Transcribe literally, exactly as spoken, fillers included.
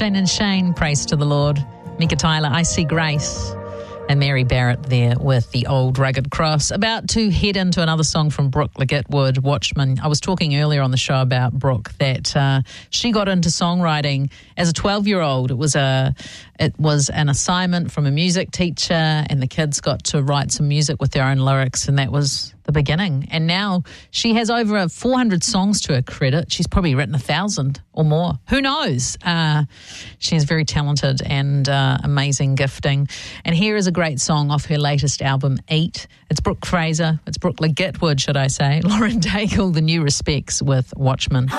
Shane and Shane, praise to the Lord. Mika Tyler, I See Grace. And Mary Barrett there with The Old Rugged Cross. About to head into another song from Brooke Liggett-Wood, Watchman. I was talking earlier on the show about Brooke that uh, she got into songwriting as a twelve-year-old. It was a it was an assignment from a music teacher, and the kids got to write some music with their own lyrics, and that was the beginning. And now she has over four hundred songs to her credit. She's probably written a thousand or more. Who knows? Uh, she is very talented and uh, amazing gifting. And here is a great song off her latest album, Eat. It's Brooke Fraser. It's Brooke Liggett-Wood, should I say. Lauren Daigle, The New Respects with Watchman.